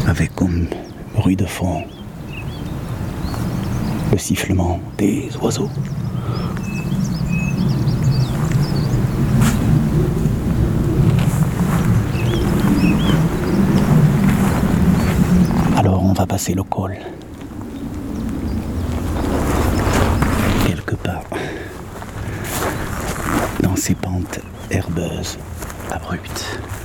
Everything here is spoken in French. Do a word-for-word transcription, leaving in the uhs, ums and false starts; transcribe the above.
avec comme bruit de fond le sifflement des oiseaux. Alors on va passer le col. Quelque part dans ces pentes herbeuses abruptes.